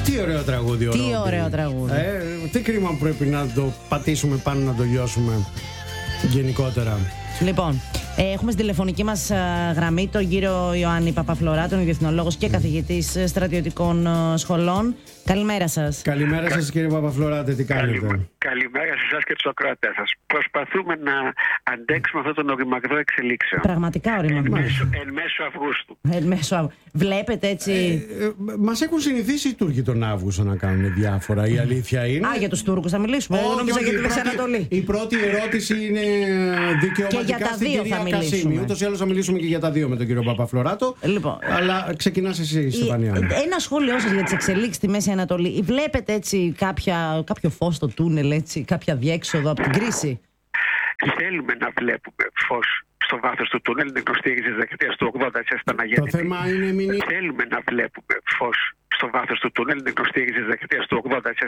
Τι ωραίο τραγούδι, Τι ωραίο τραγούδι. Τι κρίμα που πρέπει να το πατήσουμε πάνω να το λιώσουμε γενικότερα. Λοιπόν, έχουμε στην τηλεφωνική μας γραμμή τον κύριο Ιωάννη Παπαφλωρά, τον διεθνολόγος και καθηγητής στρατιωτικών σχολών. Καλημέρα σας. Καλημέρα σας, κύριε Παπαφλωράτε, τι κάνετε? Καλημέρα σε εσάς και τους ακροατές σας. Προσπαθούμε να αντέξουμε αυτόν τον οριμαγδό εξελίξεων. Πραγματικά οριμαγδό. Εν μέσω Αυγούστου. Βλέπετε έτσι. Μας έχουν συνηθίσει οι Τούρκοι τον Αύγουστο να κάνουν διάφορα. Η αλήθεια είναι. Για τους Τούρκους θα μιλήσουμε. Εγώ νόμιζα για τη Μέση Ανατολή. Η πρώτη ερώτηση είναι δικαιωματικά και για τα στην δύο κυρία θα μιλήσουμε. Κασίμη. Ούτως ή άλλως θα μιλήσουμε και για τα δύο με τον κύριο Παπαφλωράτο. Λοιπόν, αλλά ξεκινάς εσύ, Στεφανία. Ένα σχόλιο σας για τις εξελίξεις στη Μέση Ανατολή. Βλέπετε έτσι κάποιο φως στο τούνελ, έτσι, κάποια διέξοδο από την κρίση? Θέλουμε να βλέπουμε φως στο βάθος του τούνελ. Είναι γνωστή της δεκαετίας του 80, έτσι ήταν αγέννητη. Το θέμα είναι Θέλουμε να βλέπουμε φως στο βάθος του τούνελ. Είναι γνωστή της δεκαετίας του 80, έτσι